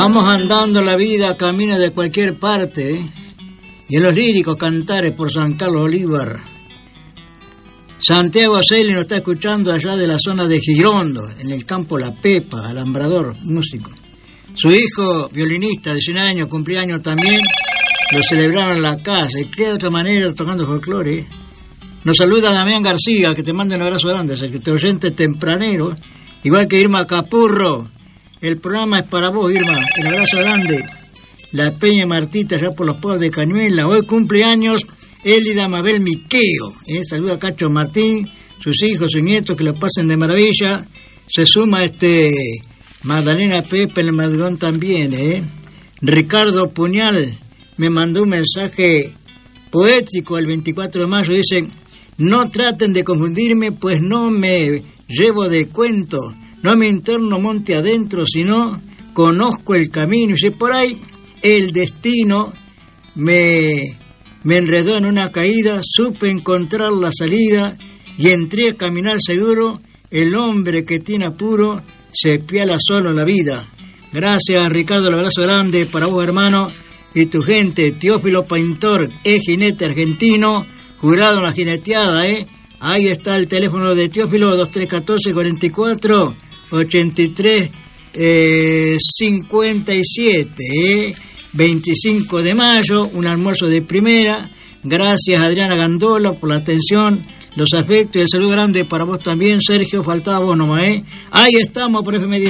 Vamos andando la vida camino de cualquier parte, ¿eh? Y en los líricos cantares por San Carlos Bolívar. Santiago Celi nos está escuchando allá de la zona de Girondo, en el campo La Pepa, alambrador, músico. Su hijo, violinista de 100 años, cumpleaños también, lo celebraron en la casa. Y qué otra manera tocando folclore, ¿eh? Nos saluda Damián García, que te manda un abrazo grande, secretario oyente tempranero, igual que Irma Capurro. El programa es para vos, Irma, el abrazo grande. La Peña Martita, allá por los pueblos de Cañuela. Hoy cumpleaños Élida Mabel Miqueo. Saluda a Cacho Martín, sus hijos, sus nietos, que lo pasen de maravilla. Se suma Magdalena Pepe en el madrugón también, Ricardo Puñal me mandó un mensaje poético el 24 de mayo. Dice: no traten de confundirme, pues no me llevo de cuento. No me interno monte adentro, sino conozco el camino. Y si por ahí el destino me enredó en una caída, supe encontrar la salida y entré a caminar seguro. El hombre que tiene apuro se piala solo en la vida. Gracias, Ricardo, el abrazo grande para vos, hermano, y tu gente. Teófilo Paintor, jinete argentino, jurado en la jineteada, Ahí está el teléfono de Teófilo, 2314-44-83-57, 25 de mayo, un almuerzo de primera. Gracias, Adriana Gandola, por la atención, los afectos y el saludo grande para vos también, Sergio. Faltaba vos nomás, Ahí estamos por FM10.